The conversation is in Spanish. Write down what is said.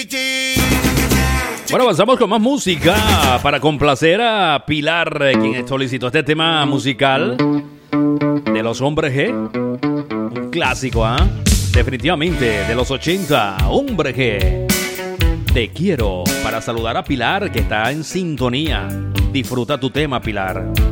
Bueno, avanzamos con más música para complacer a Pilar, quien solicitó este tema musical de Los Hombres G. Un clásico, ¿ah? Definitivamente, de los 80, Hombre G. Te quiero, para saludar a Pilar, que está en sintonía. Disfruta tu tema, Pilar.